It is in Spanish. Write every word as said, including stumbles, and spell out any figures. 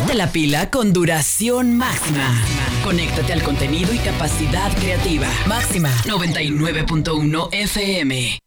Párate la pila con duración máxima. Conéctate al contenido y capacidad creativa. Máxima noventa y nueve punto uno F M.